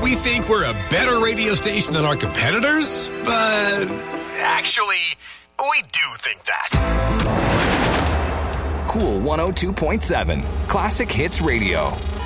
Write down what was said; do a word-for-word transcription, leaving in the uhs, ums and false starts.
We think we're a better radio station than our competitors, but actually, we do think that. Cool one oh two point seven, Classic Hits Radio.